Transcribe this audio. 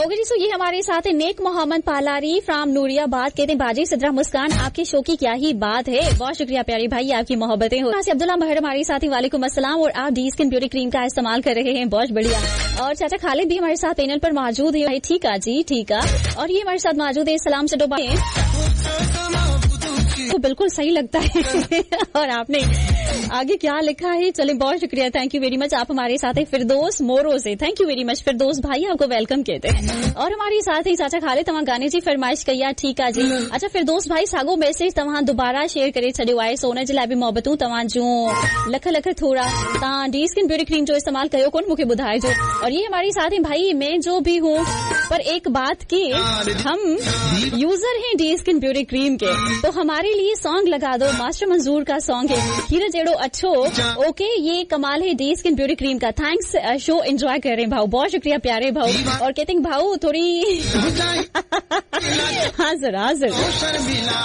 Okay जी, सो ये हमारे साथ है नेक मोहम्मद पालारी फ्रॉम नूरियाबाद। कहते हैं बाजी सिद्रा मुस्कान, आपके शो की क्या ही बात है। बहुत शुक्रिया प्यारी भाई, आपकी मोहब्बतें हो। अब्दुल्ला महर हमारे साथ ही, वालेकुम अस्सलाम। और आप डी स्किन ब्यूटी क्रीम का इस्तेमाल कर रहे हैं, बहुत बढ़िया। और चाचा खालिद भी हमारे साथ पैनल पर मौजूद है। ठीक है जी, ठीक है। और ये हमारे साथ मौजूद है सलाम से डोबा तो बिल्कुल सही लगता है। और आपने आगे क्या लिखा है, चले बहुत शुक्रिया, थैंक यू वेरी मच। आप हमारे साथ है फिरदौस मोरो से, थैंक यू वेरी मच फिरदौस भाई, आपको वेलकम कहते हैं। और हमारे साथ ही चाचा खालिद तव्हां गाने जी फरमाइश कया। ठीक है जी। अच्छा फिरदौस भाई, सागो मैसेज तव्हां दोबारा शेयर करे छॾियो आहे, सो उन जे लाइ बि मोहबतूं तव्हां जूं लख लख थोड़ा। तव्हां डी स्किन ब्यूटी क्रीम जो इस्तेमाल कयो कोन, मूंखे ॿुधाइजो। और ये हमारे साथ है भाई, मैं जो भी हूँ पर एक बात की, हम यूजर हैं डी स्किन ब्यूटी क्रीम के, तो हमारे लिए सॉन्ग लगा दो। मास्टर मंजूर का सॉन्ग है हीरा जेड़ो अच्छो। ओके, ये कमाल है डी स्किन ब्यूटी क्रीम का। थैंक्स, शो एंजॉय कर रहे हैं भाऊ, बहुत शुक्रिया प्यारे भाऊ। और कहते हैं भाऊ थोड़ी हाजिर हाजिर